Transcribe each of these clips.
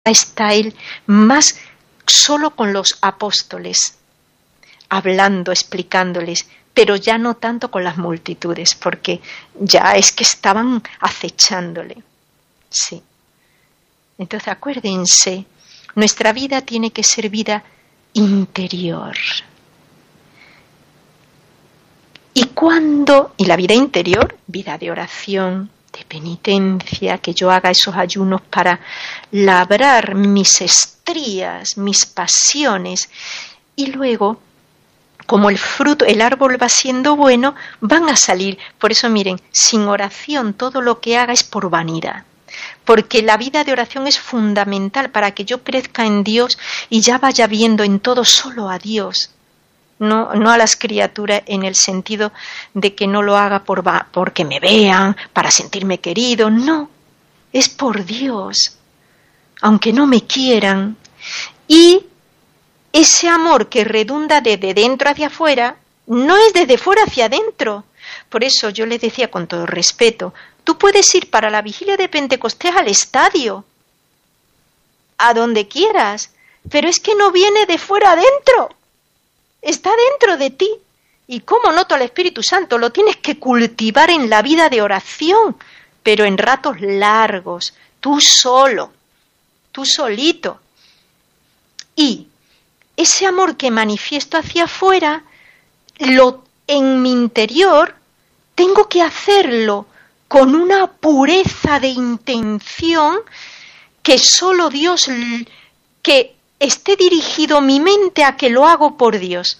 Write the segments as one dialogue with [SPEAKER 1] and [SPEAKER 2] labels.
[SPEAKER 1] está él más solo con los apóstoles, hablando, explicándoles, pero ya no tanto con las multitudes, porque ya es que estaban acechándole. Sí. Entonces acuérdense, nuestra vida tiene que ser vida interior. Y la vida interior, vida de oración, de penitencia, que yo haga esos ayunos para labrar mis estrías, mis pasiones, y luego, como el fruto, el árbol va siendo bueno, van a salir. Por eso miren, sin oración todo lo que haga es por vanidad. Porque la vida de oración es fundamental para que yo crezca en Dios y ya vaya viendo en todo solo a Dios. No a las criaturas en el sentido de que no lo haga porque me vean, para sentirme querido. No, es por Dios, aunque no me quieran. Y ese amor que redunda desde dentro hacia afuera, no es desde fuera hacia adentro. Por eso yo les decía con todo respeto, tú puedes ir para la vigilia de Pentecostés al estadio, a donde quieras, pero es que no viene de fuera adentro. Está dentro de ti. Y cómo noto al Espíritu Santo, lo tienes que cultivar en la vida de oración, pero en ratos largos, tú solo, tú solito. Y ese amor que manifiesto hacia afuera, en mi interior, tengo que hacerlo con una pureza de intención que solo Dios, que esté dirigido mi mente a que lo hago por Dios.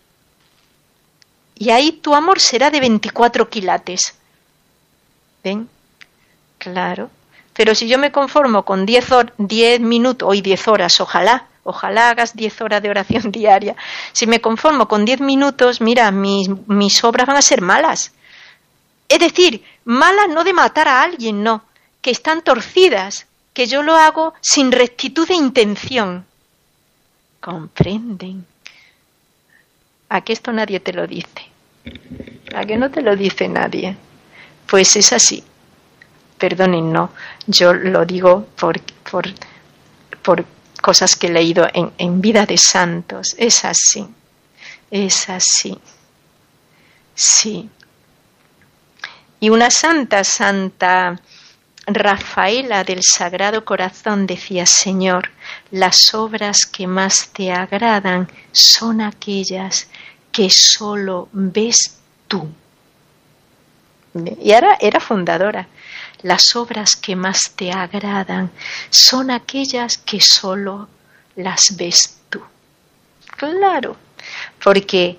[SPEAKER 1] Y ahí tu amor será de 24 quilates. ¿Ven? Claro. Pero si yo me conformo con 10 minutos, hoy 10 horas, ojalá hagas 10 horas de oración diaria. Si me conformo con 10 minutos, mira, mis obras van a ser malas. Es decir, malas no de matar a alguien, no, que están torcidas, que yo lo hago sin rectitud de intención. ¿Comprenden? ¿A que esto nadie te lo dice? ¿A que no te lo dice nadie? Pues es así. Perdonen, no. Yo lo digo por cosas que he leído en Vida de Santos. Es así. Es así. Sí. Y una santa Rafaela del Sagrado Corazón decía, Señor, las obras que más te agradan son aquellas que solo ves tú. Y ahora era fundadora. Las obras que más te agradan son aquellas que solo las ves tú. Claro, porque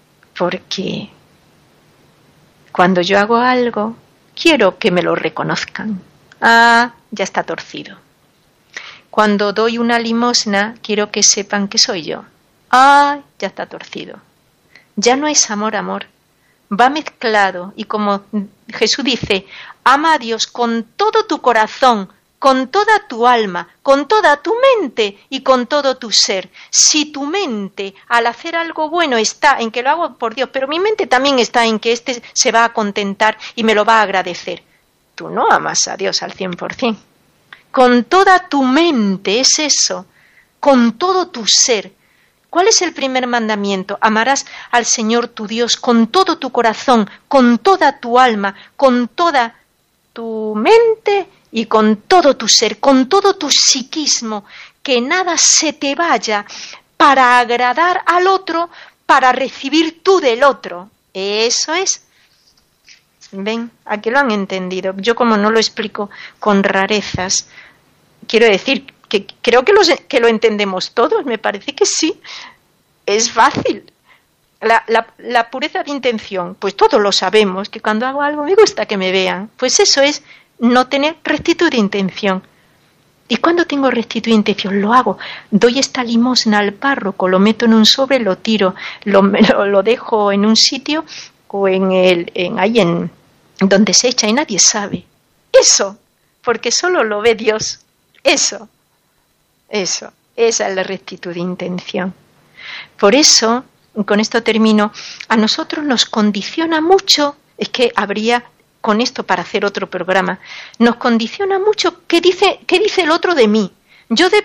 [SPEAKER 1] cuando yo hago algo, quiero que me lo reconozcan. Ah, ya está torcido. Cuando doy una limosna, quiero que sepan que soy yo. Ah, ya está torcido. Ya no es amor. Va mezclado. Y como Jesús dice, ama a Dios con todo tu corazón, con toda tu alma, con toda tu mente y con todo tu ser. Si tu mente al hacer algo bueno está en que lo hago por Dios, pero mi mente también está en que éste se va a contentar y me lo va a agradecer, tú no amas a Dios al 100%. Con toda tu mente es eso, con todo tu ser. ¿Cuál es el primer mandamiento? Amarás al Señor tu Dios con todo tu corazón, con toda tu alma, con toda tu mente y con todo tu ser, con todo tu psiquismo, que nada se te vaya para agradar al otro, para recibir tú del otro. Eso es. ¿Ven? Aquí lo han entendido. Yo como no lo explico con rarezas, quiero decir que creo que lo entendemos todos, me parece que sí. Es fácil. La pureza de intención, pues todos lo sabemos, que cuando hago algo me gusta que me vean. Pues eso es no tener rectitud de intención. Y cuando tengo rectitud de intención, lo hago. Doy esta limosna al párroco, lo meto en un sobre, lo tiro, lo dejo en un sitio o ahí donde se echa y nadie sabe. Eso, porque solo lo ve Dios. Eso, esa es la rectitud de intención. Por eso, con esto termino, a nosotros nos condiciona mucho, es que habría con esto para hacer otro programa, nos condiciona mucho qué dice el otro de mí. Yo de